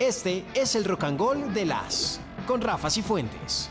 Este es el Rock and Gold de las con Rafa Cifuentes.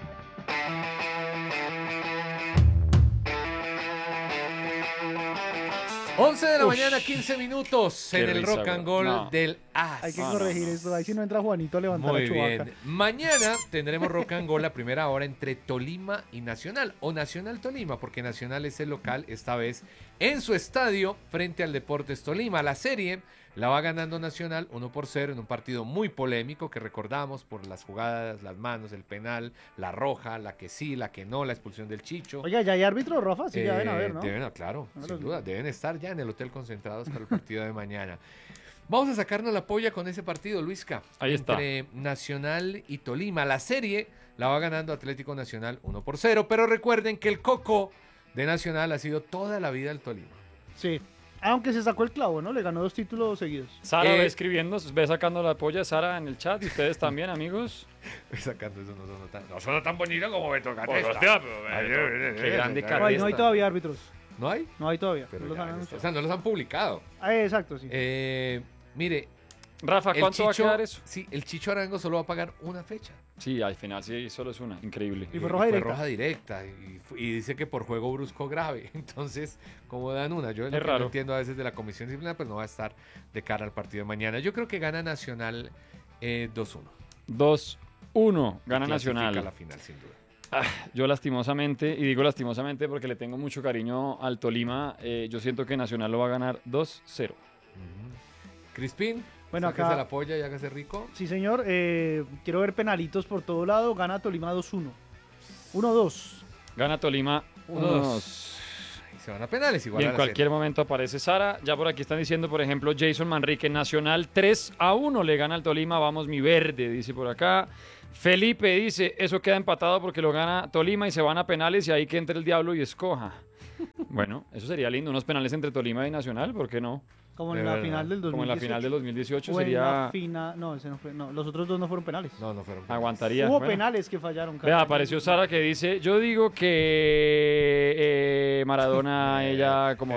Once de la mañana, 15 minutos en Qué el risa, Rock and bro. Gold No. del AS. Hay que corregir esto. Ahí si no entra Juanito a levantar Muy a Chubaca. bien. Mañana tendremos Rock and Gold la primera hora entre Tolima y Nacional. O Nacional Tolima, porque Nacional es el local, esta vez en su estadio, frente al Deportes Tolima. La serie la va ganando Nacional 1-0 en un partido muy polémico que recordamos por las jugadas, las manos, el penal, la roja, la que sí, la que no, la expulsión del Chicho. Oiga, ¿ya hay árbitro, Rafa? Sí, ya deben haber, ¿no? Claro, No sin los- duda. Deben estar ya en el hotel concentrados para el partido de mañana. Vamos a sacarnos la polla con ese partido, Luisca. Ahí está. Entre Nacional y Tolima. La serie la va ganando Atlético Nacional 1-0. Pero recuerden que el coco de Nacional ha sido toda la vida el Tolima. Sí. Aunque se sacó el clavo, ¿no? Le ganó 2 títulos seguidos. Sara Eh, ve escribiendo, ve sacando la polla Sara en el chat y ustedes también, amigos. Sacando eso no suena tan bonito como Beto Pues, Catesta. hostia, pero, qué grande No hay Esta. todavía árbitros. ¿No hay? No hay todavía. Pero No los ya han está. anunciado. O sea, no los han publicado. Exacto, sí. Mire, Rafa, el ¿cuánto va a Chicho, quedar eso? sí, el Chicho Arango solo va a pagar una fecha. Sí, al final sí, solo es una. Increíble. Y fue roja directa. roja directa. Y dice que por juego brusco grave. Entonces, como dan una? Yo lo Es que raro. no entiendo a veces de la comisión disciplinaria, pues no va a estar de cara al partido de mañana. Yo creo que gana Nacional 2-1. 2-1, gana Clasifica Nacional. a la final, sin duda. Yo lastimosamente, y digo lastimosamente porque le tengo mucho cariño al Tolima, yo siento que Nacional lo va a ganar 2-0. Crispín, Bueno, sáquese acá- la polla y hágase rico. Sí, señor. Quiero ver penalitos por todo lado. Gana Tolima 2-1. 1-2. Gana Tolima 1-2. Y se van a penales igual Y a en la cualquier serie. momento aparece Sara. Ya por aquí están diciendo, por ejemplo, Jason Manrique, Nacional 3-1 le gana al Tolima. Vamos, mi verde, dice por acá. Felipe dice, eso queda empatado porque lo gana Tolima y se van a penales y ahí que entre el diablo y escoja. Bueno, eso sería lindo, unos penales entre Tolima y Nacional, ¿por qué no? Como De en la verdad. final del 2018. Como en la final del 2018 O en la sería... final... No, ese no fue. No, los otros dos no fueron penales. No fueron penales. Aguantaría. Hubo Bueno. penales que fallaron. Vea, apareció Sara que dice, yo digo que Maradona, ella como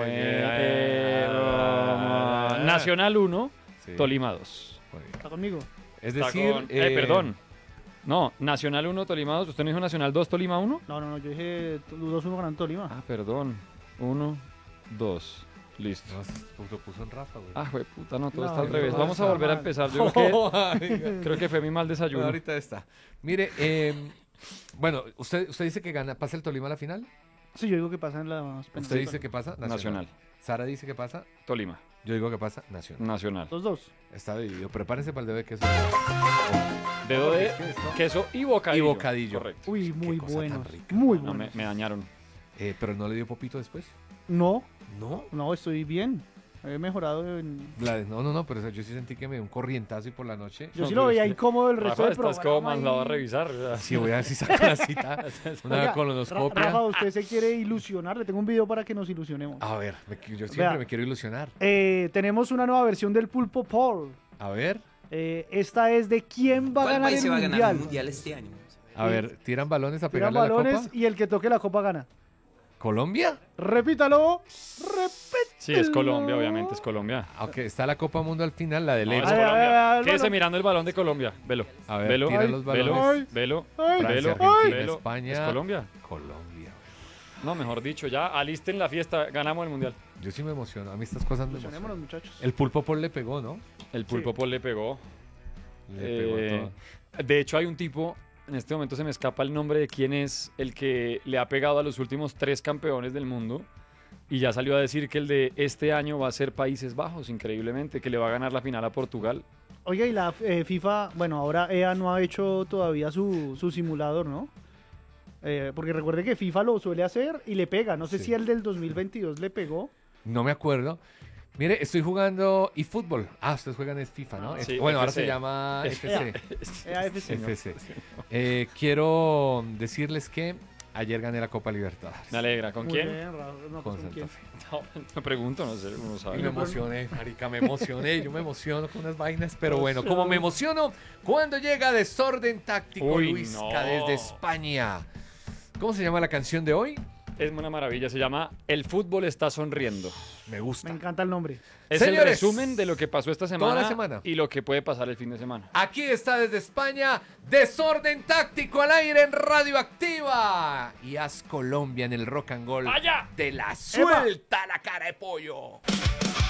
Nacional 1, Sí. Tolima 2. Muy bien. ¿Está conmigo? Es Está decir, con- perdón. No, Nacional 1, Tolima 2. ¿Usted no dijo Nacional 2, Tolima 1? No, yo dije 2-1 ganando Tolima. Ah, perdón. 1, 2. Listo. No, lo puso en Rafa, güey. Ah, puta, no, todo No, está al revés. todo Vamos a está volver a mal. empezar. Yo creo que fue mi mal desayuno. Ahorita está. Mire, bueno, usted dice que gana, pasa el Tolima a la final. Sí, yo digo que pasa en la Usted dice que pasa Nacional. Sara dice que pasa. Tolima. Yo digo que pasa Nacional. Nacional. 2-2. Está dividido. Prepárense para el dedo de queso. Dedo de Es que esto- queso y bocadillo. Y bocadillo. Correcto. Uy, Qué muy cosa tan buenos. rica. Muy No, buenos. me dañaron. Pero no le dio popito después. No, No. estoy bien. He mejorado en... No, pero eso, yo sí sentí que me dio un corrientazo y por la noche. Yo No, sí lo pero veía es que, incómodo el resto Rafa, del estás programa. como mandado a ahí. revisar. o sea. Sí, voy a ver si saco la cita. Una Oiga, colonoscopia. Rafa, usted se quiere ilusionar. Le tengo un video para que nos ilusionemos. A ver, yo siempre Vea. me quiero ilusionar. Tenemos una nueva versión del Pulpo Poll. A ver, Esta es de quién va a ¿Cuál ganar país el se va a ganar mundial. el mundial este año? tiran balones a Tiran pegarle a la balones copa. y el que toque la copa gana. ¿Colombia? Repítalo. Repítelo. Sí, es Colombia, obviamente es Colombia. Aunque está la Copa Mundo al final, la de No, Leo. es A ver, a ver, a Colombia. ver, Quédese bueno. mirando el balón de Colombia. Velo. A ver, velo. tira Ay, los Velo. balones. Velo. Ay, Francia, Velo. Argentina, Velo. España. Es Colombia. Colombia. No, mejor dicho, ya alisten la fiesta. Ganamos el mundial. Yo sí me emociono. A mí estas cosas me Ilusionémonos, emocionan. muchachos. El Pulpo Paul le pegó, ¿no? El Pulpo Paul le pegó. Le pegó todo. De hecho, hay un tipo, en este momento se me escapa el nombre de quién es el que le ha pegado a los últimos 3 campeones del mundo. Y ya salió a decir que el de este año va a ser Países Bajos, increíblemente, que le va a ganar la final a Portugal. Oiga, y la FIFA, bueno, ahora EA no ha hecho todavía su simulador, ¿no? Porque recuerde que FIFA lo suele hacer y le pega. No sé Sí. si el del 2022 le pegó. No me acuerdo. Mire, estoy jugando eFootball. Ustedes juegan es FIFA, ¿no? Sí, Bueno, ahora FC. se llama FC. EAFC. FC. Quiero decirles que ayer gané la Copa Libertadores. Me alegra. ¿Con Muy quién? bien, Rafa. No, Con pues, Santa quién? Fe. No, me pregunto, no sé, uno Y sabe. me emocioné, marica, me emocioné. Yo me emociono con unas vainas, pero bueno, como me emociono cuando llega Desorden Táctico Uy, Luisca no. desde España. ¿Cómo se llama la canción de hoy? Es una maravilla, se llama El fútbol está sonriendo. Me gusta. Me encanta el nombre. Es el Señores, resumen de lo que pasó esta semana, toda la semana. y lo que puede pasar el fin de semana. Aquí está desde España, Desorden Táctico al aire en Radioactiva. Y haz Colombia en el Rock and Roll ¡Vaya! de la suelta la cara de pollo.